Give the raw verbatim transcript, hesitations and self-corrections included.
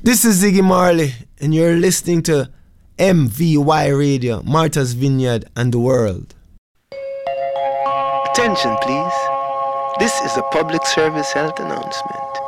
This is Ziggy Marley, and you're listening to M V Y Radio, Martha's Vineyard and the World. Attention, please. This is a public service health announcement.